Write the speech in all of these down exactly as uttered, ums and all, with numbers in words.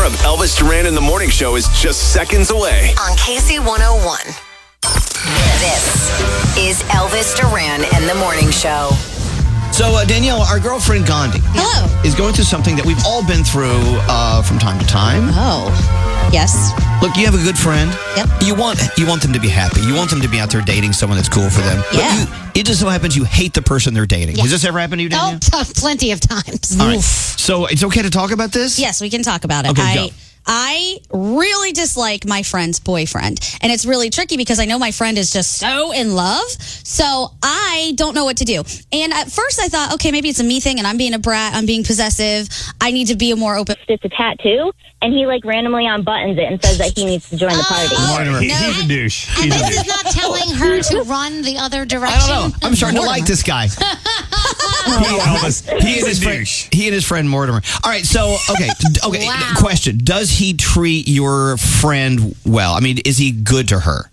of Elvis Duran in the Morning Show is just seconds away. On K C one oh one. This is Elvis Duran and the Morning Show. So, uh, Danielle, our girlfriend Gandhi Hello. is going through something that we've all been through uh, from time to time. Oh, yes. Look, you have a good friend. Yep. You want you want them to be happy. You want them to be out there dating someone that's cool for them. Yeah. But you, it just so happens you hate the person they're dating. Yeah. Has this ever happened to you, Danielle? Oh, t- plenty of times. All right. So, it's okay to talk about this? Yes, we can talk about it. Okay, I go. I really dislike my friend's boyfriend. And it's really tricky because I know my friend is just so in love. So I don't know what to do. And at first I thought, okay, maybe it's a me thing and I'm being a brat. I'm being possessive. I need to be a more open. It's a tattoo, and he like randomly unbuttons it and says that he needs to join the party. Oh, Mortimer. no. He's a douche. And He's a this douche. is not telling her to run the other direction. I don't know. I'm starting to like this guy. Elvis. He and He's his a friend, douche. he and his friend Mortimer. All right, so okay, d- okay. Wow. Question: does he treat your friend well? I mean, is he good to her?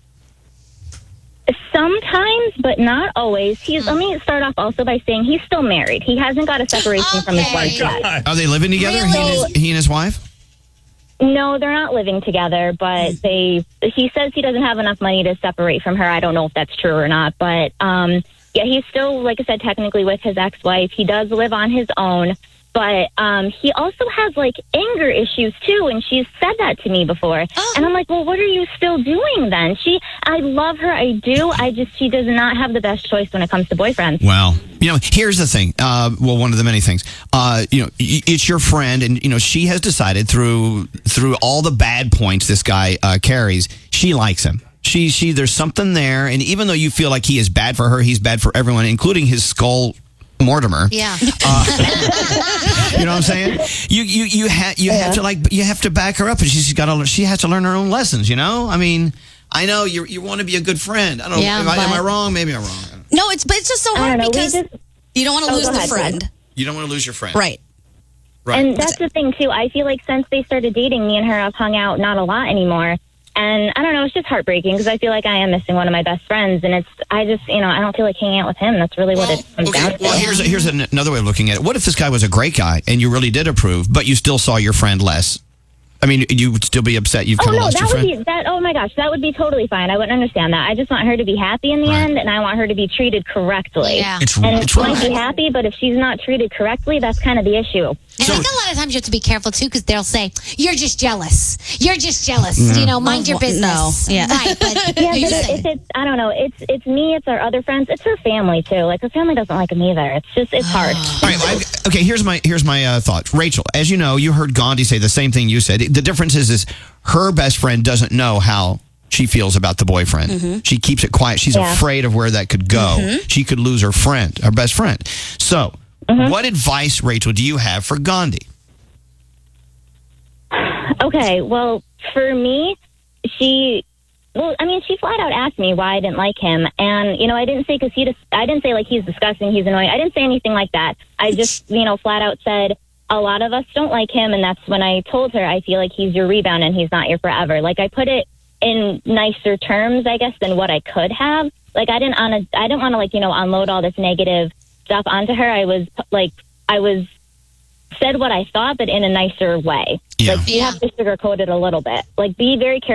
Sometimes, but not always. He's. Let me start off also by saying he's still married. He hasn't got a separation from his Okay. wife yet. Are they living together? He, and his, he and his wife. No, they're not living together, but they. He says he doesn't have enough money to separate from her. I don't know if that's true or not, but um, yeah, he's still, like I said, technically with his ex-wife. He does live on his own, but um, he also has like anger issues too, and she's said that to me before. Oh. And I'm like, well, what are you still doing then? She, I love her, I do. I just, she does not have the best choice when it comes to boyfriends. Well, you know, here's the thing. Uh, well, one of the many things. Uh, you know, y- it's your friend, and you know, she has decided through through all the bad points this guy uh, carries, she likes him. She, she, there's something there, and even though you feel like he is bad for her, he's bad for everyone, including his skull, Mortimer. Yeah. You know what I'm saying? You, you, you have, you have to like, you have to back her up, and she's got to, she has to learn her own lessons. You know, I mean, I know you, you want to be a good friend. I don't know. Yeah, am, I, am I but- wrong? Maybe I'm wrong. No, it's but it's just so I hard don't know. We because just, you don't want to Oh, lose go the ahead, go friend. You don't want to lose your friend, Right. Right. And that's the thing, too. I feel like since they started dating, me and her have hung out not a lot anymore. And I don't know, it's just heartbreaking because I feel like I am missing one of my best friends. And it's, I just, you know, I don't feel like hanging out with him. That's really what it comes down Okay, to. well, here's here's an, another way of looking at it. What if this guy was a great guy and you really did approve, but you still saw your friend less? I mean, you would still be upset you've Oh, kind of no, lost that your would friend? be, that, oh my gosh, that would be totally fine. I wouldn't understand that. I just want her to be happy in the Right. end, and I want her to be treated correctly. Yeah. It's, And it's she might be wrong. happy, but if she's not treated correctly, that's kind of the issue. And So- I think a lot of times you have to be careful too because they'll say, you're just jealous. You're just jealous. You know, mind your Oh, no. business. Yeah. Right. But Yeah, you but say- if it's, I don't know, it's it's me, it's our other friends, it's her family too. Like her family doesn't like him either. It's just, it's hard. All right, well, I- okay, here's my here's my uh, thought. Rachel, as you know, you heard Gandhi say the same thing you said. The difference is, is her best friend doesn't know how she feels about the boyfriend. She keeps it quiet. She's Yeah. afraid of where that could go. She could lose her friend, her best friend. So, what advice, Rachel, do you have for Gandhi? Okay, well, for me, she, well, I mean, she flat out asked me why I didn't like him, and you know, I didn't say because he, dis- I didn't say like he's disgusting, he's annoying. I didn't say anything like that. I just, you know, flat out said a lot of us don't like him, and that's when I told her I feel like he's your rebound and he's not your forever. Like I put it in nicer terms, I guess, than what I could have. Like I didn't on a, I didn't want to like you know unload all this negative stuff onto her. I was like, I was. Said what I thought, but in a nicer way. Yeah. Like, you have to sugarcoat it a little bit. Like, be very careful.